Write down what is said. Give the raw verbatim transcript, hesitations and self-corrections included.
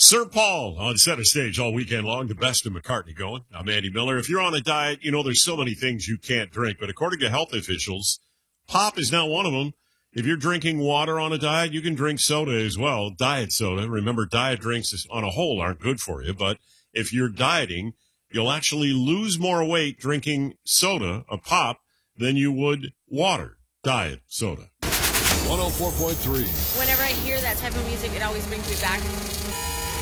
Sir Paul on center stage all weekend long, the best of McCartney going. I'm Andy Miller. If you're on a diet, you know there's so many things you can't drink, but according to health officials, pop is not one of them. If you're drinking water on a diet, you can drink soda as well, diet soda. Remember, diet drinks on a whole aren't good for you, but if you're dieting, you'll actually lose more weight drinking soda, a pop, than you would water, diet soda. one oh four point three. Whenever I hear that type of music, it always brings me back